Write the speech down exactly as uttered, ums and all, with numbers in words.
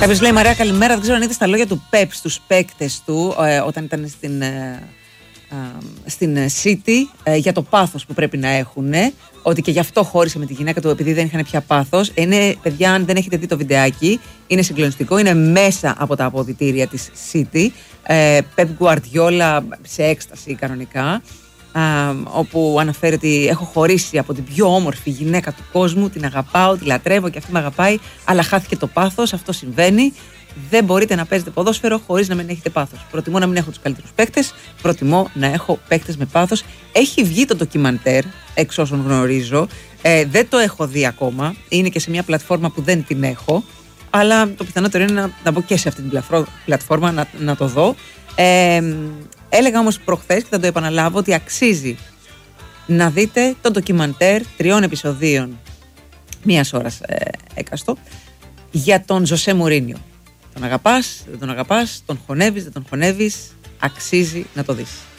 Κάποιος λέει Μαρία καλημέρα, δεν ξέρω αν είδες τα λόγια του Πεπ στους παίκτες του ε, όταν ήταν στην, ε, ε, στην City ε, για το πάθος που πρέπει να έχουν, ε, ότι και γι' αυτό χώρισε με τη γυναίκα του επειδή δεν είχαν πια πάθος. Είναι, παιδιά, αν δεν έχετε δει το βιντεάκι, είναι συγκλονιστικό, είναι μέσα από τα αποδυτήρια της City. ε, Pep Guardiola σε έκσταση κανονικά, Uh, όπου αναφέρει ότι έχω χωρίσει από την πιο όμορφη γυναίκα του κόσμου, την αγαπάω, τη λατρεύω και αυτή με αγαπάει, αλλά χάθηκε το πάθος, αυτό συμβαίνει. Δεν μπορείτε να παίζετε ποδόσφαιρο χωρίς να μην έχετε πάθος. Προτιμώ να μην έχω τους καλύτερους παίκτες, προτιμώ να έχω παίκτες με πάθος. Έχει βγει το ντοκιμαντέρ, εξ όσων γνωρίζω, ε, δεν το έχω δει ακόμα, είναι και σε μια πλατφόρμα που δεν την έχω, αλλά το πιθανότερο είναι να, να μπω και σε αυτή την πλατφόρμα να, να το δω. Ε, έλεγα όμως προχθές και θα το επαναλάβω ότι αξίζει να δείτε το ντοκιμαντέρ τριών επεισοδίων μίας ώρας ε, έκαστο για τον Ζωσέ Μουρίνιο. Τον αγαπάς, δεν τον αγαπάς, τον χωνεύεις, δεν τον χωνεύεις, αξίζει να το δεις.